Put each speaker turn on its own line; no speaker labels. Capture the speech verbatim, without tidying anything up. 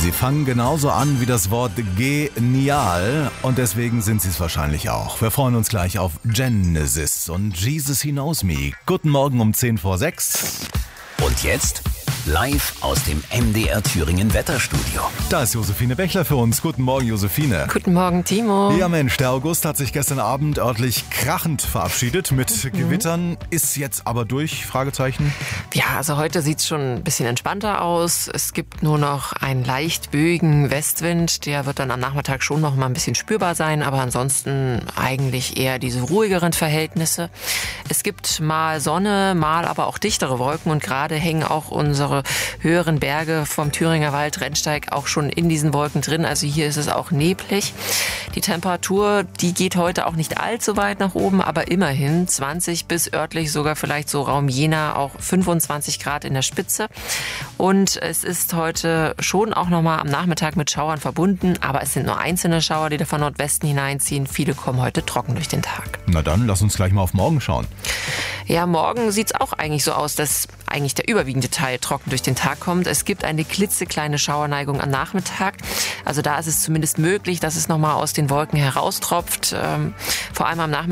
Sie fangen genauso an wie das Wort genial und deswegen sind sie es wahrscheinlich auch. Wir freuen uns gleich auf Genesis und Jesus He Knows Me. Guten Morgen um zehn vor sechs.
Und jetzt live aus dem M D R Thüringen Wetterstudio.
Da ist Josephine Bechler für uns. Guten Morgen, Josephine.
Guten Morgen, Timo.
Ja Mensch, der August hat sich gestern Abend örtlich krachend verabschiedet mit mhm. Gewittern. Ist jetzt aber durch? Fragezeichen.
Ja, also heute sieht es schon ein bisschen entspannter aus. Es gibt nur noch einen leicht böigen Westwind. Der wird dann am Nachmittag schon noch mal ein bisschen spürbar sein, aber ansonsten eigentlich eher diese ruhigeren Verhältnisse. Es gibt mal Sonne, mal aber auch dichtere Wolken und gerade hängen auch unsere höheren Berge vom Thüringer Wald, Rennsteig, auch schon in diesen Wolken drin. Also hier ist es auch neblig. Die Temperatur, die geht heute auch nicht allzu weit nach oben, aber immerhin zwanzig bis örtlich sogar vielleicht so Raum Jena auch fünfundzwanzig Grad in der Spitze. Und es ist heute schon auch nochmal am Nachmittag mit Schauern verbunden, aber es sind nur einzelne Schauer, die da von Nordwesten hineinziehen. Viele kommen heute trocken durch den Tag.
Na dann, lass uns gleich mal auf morgen schauen.
Ja, morgen sieht es auch eigentlich so aus, dass eigentlich der überwiegende Teil trocken durch den Tag kommt. Es gibt eine klitzekleine Schauerneigung am Nachmittag. Also da ist es zumindest möglich, dass es nochmal aus den Wolken heraustropft. Ähm, vor allem am Nachmittag